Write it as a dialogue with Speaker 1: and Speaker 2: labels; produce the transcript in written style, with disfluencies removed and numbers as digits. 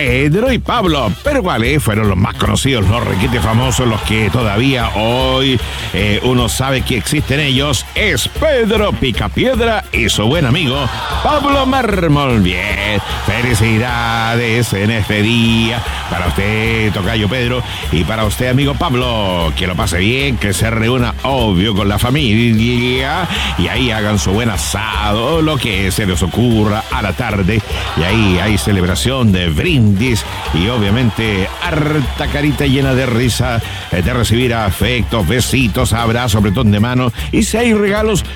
Speaker 1: Pedro y Pablo. Pero ¿cuáles fueron los más conocidos, los requete famosos, los que todavía hoy uno sabe que existen ellos? Es Pedro Picapiedra y su buen amigo Pablo Mármol. Bien, felicidades en este día para usted, tocayo Pedro, y para usted, amigo Pablo. Que lo pase bien, que se reúna, obvio, con la familia y ahí hagan su buen asado, lo que se les ocurra a la tarde, y ahí hay celebración de brindis y obviamente harta carita llena de risa, de recibir afectos, besitos, abrazos, apretón de mano, y si hay regalos,